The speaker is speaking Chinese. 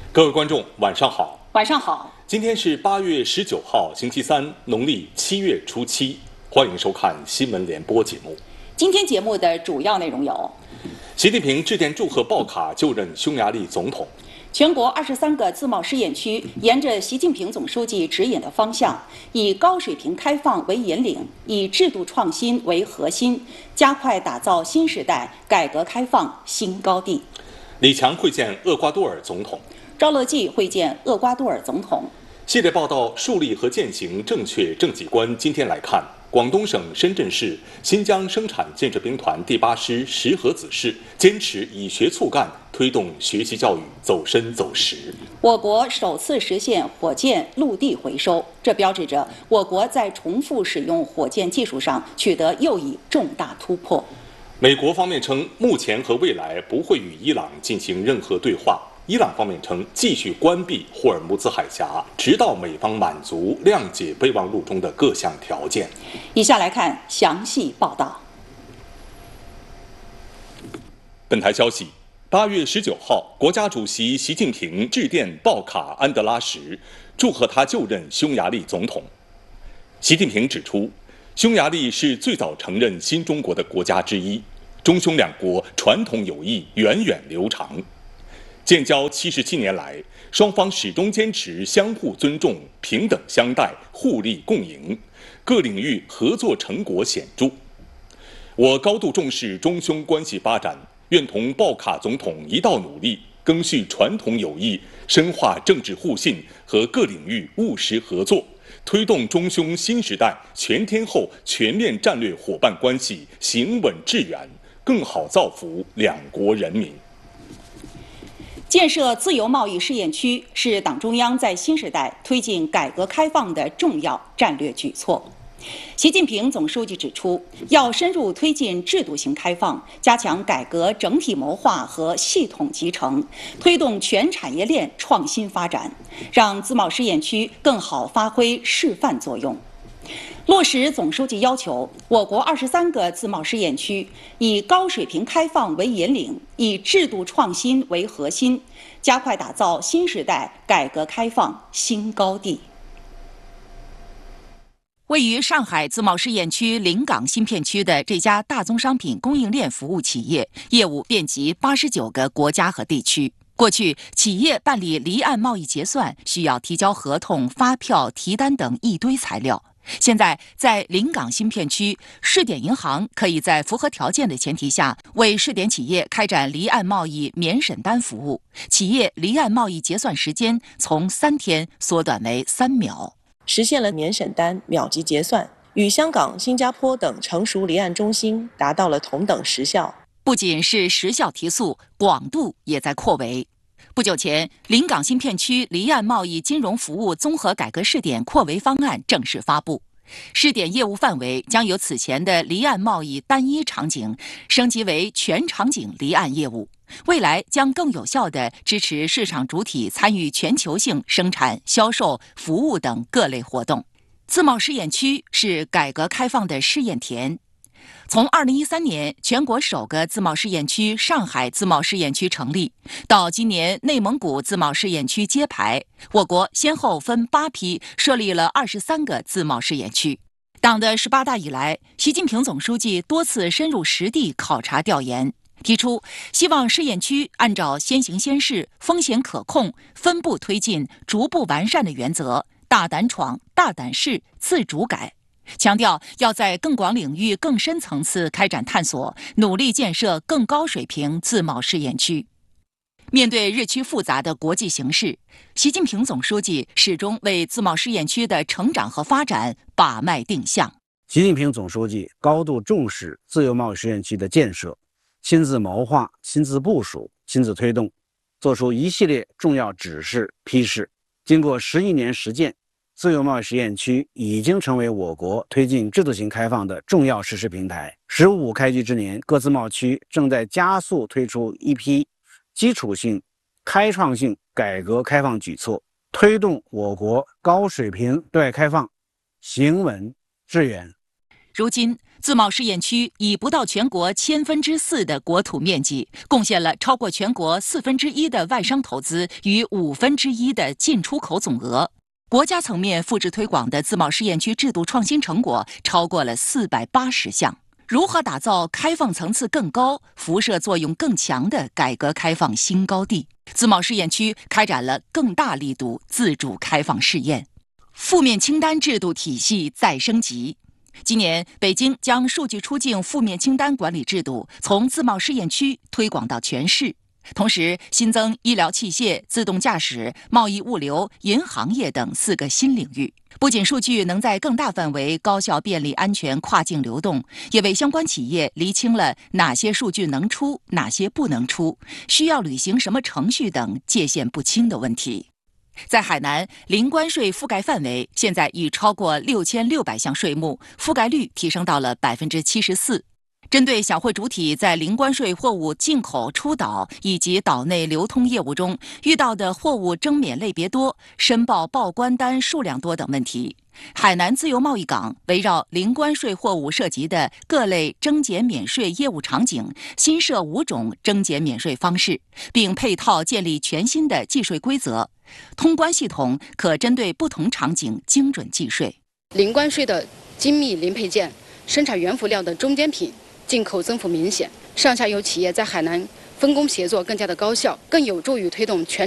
各位观众，晚上好。 晚上好。 今天是8月19号，星期三，农历7月初7。欢迎收看新闻联播节目。 今天节目的主要内容有： 习近平致电祝贺鲍卡就任匈牙利总统； 全国23个自贸试验区沿着习近平总书记指引的方向，以高水平开放为引领，以制度创新为核心，加快打造新时代改革开放新高地。 李强会见厄瓜多尔总统； 赵乐际会见厄瓜多尔总统。 系列报道树立和践行正确政绩观。今天来看，广东省深圳市新疆生产建设兵团第8师石河子市坚持以学促干，推动学习教育走深走实。 我国首次实现火箭陆地回收，这标志着我国在重复使用火箭技术上取得又一重大突破。 美国方面称，目前和未来不会与伊朗进行任何对话。伊朗方面称，继续关闭霍尔木兹海峡，直到美方满足谅解备忘录中的各项条件。 以下来看详细报道。 本台消息，8月19号，国家主席习近平致电鲍卡安德拉什，祝贺他就任匈牙利总统。习近平指出，匈牙利是最早承认新中国的国家之一，中匈两国传统友谊源远流长。建交77年来，双方始终坚持相互尊重、平等相待、互利共赢，各领域合作成果显著。我高度重视中匈关系发展，愿同鲍卡总统一道努力，赓续传统友谊，深化政治互信和各领域务实合作，推动中匈新时代全天候全面战略伙伴关系行稳致远，更好造福两国人民。 建设自由贸易试验区是党中央在新时代推进改革开放的重要战略举措。习近平总书记指出，要深入推进制度性开放，加强改革整体谋划和系统集成，推动全产业链创新发展，让自贸试验区更好发挥示范作用。落实总书记要求，我国23个自贸试验区以高水平开放为引领，以制度创新为核心，加快打造新时代改革开放新高地。位于上海自贸试验区临港新片区的这家大宗商品供应链服务企业，业务遍及89个国家和地区。过去，企业办理离岸贸易结算需要提交合同、发票、提单等一堆材料。现在，在临港新片区，试点银行可以在符合条件的前提下，为试点企业开展离岸贸易免审单服务，企业离岸贸易结算时间从3天缩短为3秒， 实现了免审单、秒级结算，与香港、新加坡等成熟离岸中心达到了同等时效。 不仅是时效提速，广度也在扩围。不久前，临港新片区离岸贸易金融服务综合改革试点扩围方案正式发布。试点业务范围将由此前的离岸贸易单一场景升级为全场景离岸业务，未来将更有效地支持市场主体参与全球性生产、销售、服务等各类活动。自贸试验区是改革开放的试验田。从2013年全国首个自贸试验区上海自贸试验区成立，到今年内蒙古自贸试验区揭牌，我国先后分8批设立了23个自贸试验区。党的18大以来，习近平总书记多次深入实地考察调研，提出希望试验区按照先行先试、风险可控、分步推进、逐步完善的原则，大胆闯、大胆试、自主改。强调要在更广领域、更深层次开展探索，努力建设更高水平自贸试验区。面对日趋复杂的国际形势，习近平总书记始终为自贸试验区的成长和发展把脉定向。 习近平总书记高度重视自由贸易试验区的建设，亲自谋划、亲自部署、亲自推动，作出一系列重要指示批示。经过11年实践，自由贸易试验区已经成为我国推进制度性开放的重要实施平台。15开局之年，各自贸区正在加速推出一批基础性、开创性改革开放举措，推动我国高水平对外开放行稳致远。 如今， 自贸试验区以不到全国4/1000的国土面积，贡献了超过全国1/4的外商投资与1/5的进出口总额。国家层面复制推广的自贸试验区制度创新成果超过了480项。如何打造开放层次更高、辐射作用更强的改革开放新高地？自贸试验区开展了更大力度自主开放试验，负面清单制度体系再升级。今年，北京将数据出境负面清单管理制度从自贸试验区推广到全市，同时新增医疗器械、自动驾驶、贸易物流、银行业等4个新领域。不仅数据能在更大范围、高效、便利、安全跨境流动，也为相关企业厘清了哪些数据能出、哪些不能出，需要履行什么程序等界限不清的问题。在海南，零关税覆盖范围现在已超过6600项税目，覆盖率提升到了74%。针对小汇主体在零关税货物进口、出岛以及岛内流通业务中遇到的货物征免类别多、申报报关单数量多等问题，海南自由贸易港围绕零关税货物涉及的各类征减免税业务场景，新设5种征减免税方式，并配套建立全新的计税规则。通关系统可针对不同场景精准计税。 零关税的精密零配件、生产原辅料的中间品进口增幅明显，上下游企业在海南分工协作更加的高效，更有助于推动全